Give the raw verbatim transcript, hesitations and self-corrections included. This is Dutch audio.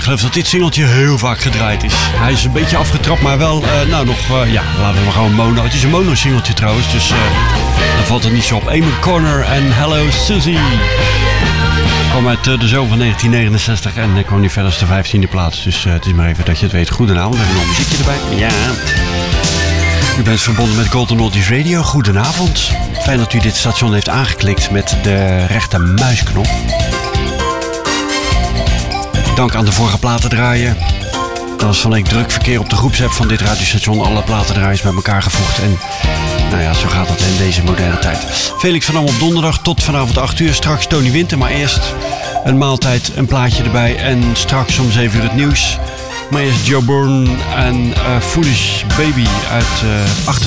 geloof dat dit singeltje heel vaak gedraaid is. Hij is een beetje afgetrapt, maar wel, uh, nou nog, uh, ja, laten we maar gewoon mono. Het is een mono-singeltje trouwens, dus uh, dan valt het niet zo op. Amy Corner en Hello Susie. Kwam uit uh, de zomer van negentien negenenzestig en uh, kwam nu verder als de vijftiende plaats. Dus uh, het is maar even dat je het weet. Goedenavond, we hebben nog muziekje erbij. Ja. U bent verbonden met Golden Oldies Radio. Goedenavond. Fijn dat u dit station heeft aangeklikt met de rechter muisknop. Dank aan de vorige platen draaien. Dat was van een druk verkeer op de groepsapp van dit radiostation. Alle platendraaiers bij elkaar gevoegd. En nou ja, zo gaat dat in deze moderne tijd. Felix van Dam op donderdag tot vanavond acht uur. Straks Tony Winter, maar eerst een maaltijd, een plaatje erbij. En straks om zeven uur het nieuws. Maar eerst Joe Bourne en uh, Foolish Baby uit uh, achtenzeventig.